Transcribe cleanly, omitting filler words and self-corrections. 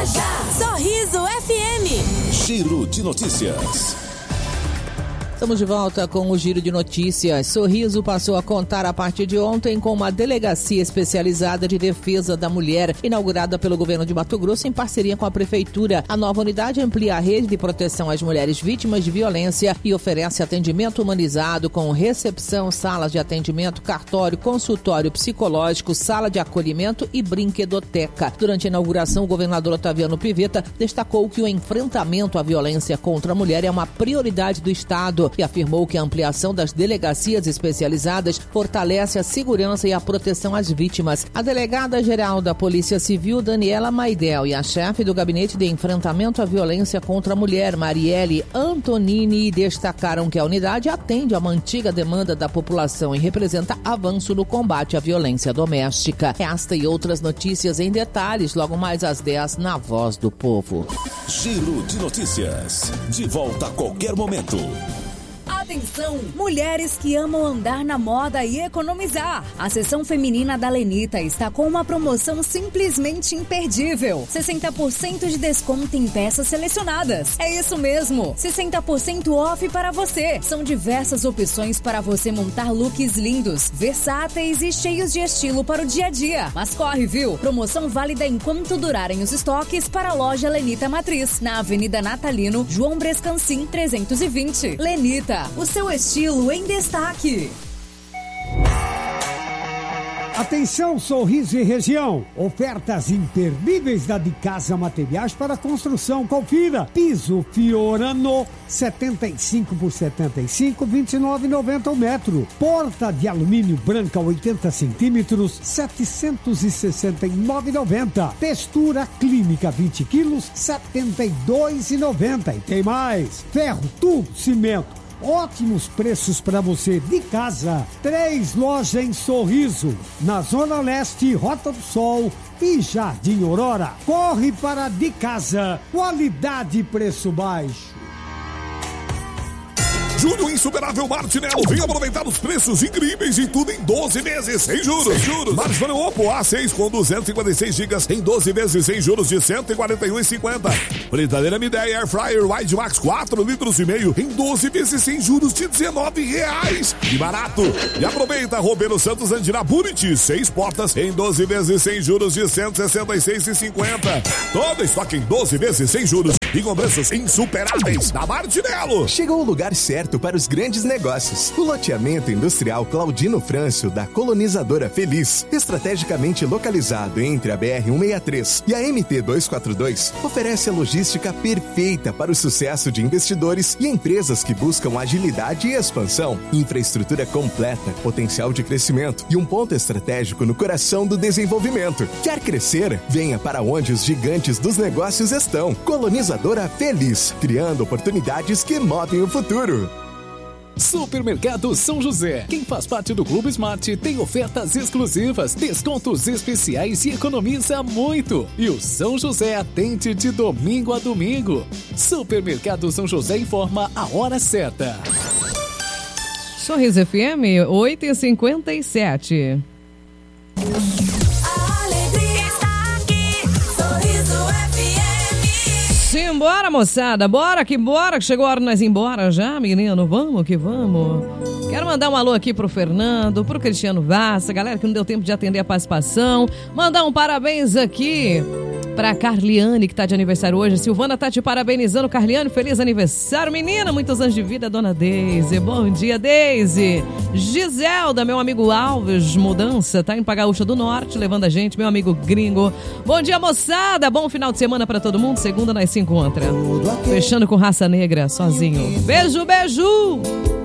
Sorriso FM. Giro de notícias. Estamos de volta com o Giro de Notícias. Sorriso passou a contar a partir de ontem com uma delegacia especializada de defesa da mulher, inaugurada pelo governo de Mato Grosso em parceria com a prefeitura. A nova unidade amplia a rede de proteção às mulheres vítimas de violência e oferece atendimento humanizado com recepção, salas de atendimento, cartório, consultório psicológico, sala de acolhimento e brinquedoteca. Durante a inauguração, o governador Otaviano Pivetta destacou que o enfrentamento à violência contra a mulher é uma prioridade do Estado e afirmou que a ampliação das delegacias especializadas fortalece a segurança e a proteção às vítimas. A delegada-geral da Polícia Civil, Daniela Maidel, e a chefe do Gabinete de Enfrentamento à Violência contra a Mulher, Marielle Antonini, destacaram que a unidade atende a uma antiga demanda da população e representa avanço no combate à violência doméstica. Esta e outras notícias em detalhes, logo mais às 10 na Voz do Povo. Giro de Notícias. De volta a qualquer momento. Atenção, mulheres que amam andar na moda e economizar. A seção feminina da Lenita está com uma promoção simplesmente imperdível. 60% de desconto em peças selecionadas. É isso mesmo, 60% off para você. São diversas opções para você montar looks lindos, versáteis e cheios de estilo para o dia a dia. Mas corre, viu? Promoção válida enquanto durarem os estoques para a loja Lenita Matriz, na Avenida Natalino, João Brescancin, 320. Lenita, o seu estilo em destaque. Atenção, Sorriso e região. Ofertas imperdíveis da De Casa Materiais para construção. Confira. Piso Fiorano, 75 por 75, 29,90 o metro. Porta de alumínio branca, 80 centímetros, 769,90. Textura clínica, 20 quilos, 72,90. E tem mais. Ferro, tubo, cimento. Ótimos preços para você de casa. 3 lojas em Sorriso, na Zona Leste, Rota do Sol e Jardim Aurora. Corre para De Casa. Qualidade e preço baixo. Júnior Insuperável Martinello, vem aproveitar os preços incríveis e tudo em 12 vezes sem juros. Smartphone Oppo A6 com 256 GB em 12 vezes sem juros de R$ 141,50. Fritadeira Midea Air Fryer Wide Max 4,5 litros em 12 vezes sem juros de R$19. Que barato! E aproveita Roberto Santos Andina Buriti, 6 portas em 12 vezes sem juros de R$ 166,50. Todo estoque em 12 vezes sem juros e com preços insuperáveis da Martinello. Chegou o lugar certo para os grandes negócios. O loteamento industrial Claudino Frâncio da Colonizadora Feliz, estrategicamente localizado entre a BR-163 e a MT-242, oferece a logística perfeita para o sucesso de investidores e empresas que buscam agilidade e expansão, infraestrutura completa, potencial de crescimento e um ponto estratégico no coração do desenvolvimento. Quer crescer? Venha para onde os gigantes dos negócios estão. Colonizadora Feliz, criando oportunidades que movem o futuro. Supermercado São José. Quem faz parte do Clube Smart tem ofertas exclusivas, descontos especiais e economiza muito. E o São José atende de domingo a domingo. Supermercado São José informa a hora certa. Sorriso FM 8h57. Simbora, moçada, bora que chegou a hora de nós ir embora já, menino, vamos que vamos. Quero mandar um alô aqui pro Fernando, pro Cristiano Vaz, a galera que não deu tempo de atender a participação, mandar um parabéns aqui pra Carliane, que tá de aniversário hoje. A Silvana tá te parabenizando. Carliane, feliz aniversário, menina, muitos anos de vida, dona Deise. Bom dia, Deise. Giselda, meu amigo Alves Mudança, tá indo pra Gaúcha do Norte, levando a gente, meu amigo gringo. Bom dia, moçada, bom final de semana pra todo mundo. Segunda nós se encontra. Fechando com Raça Negra, sozinho. Beijo, beijo.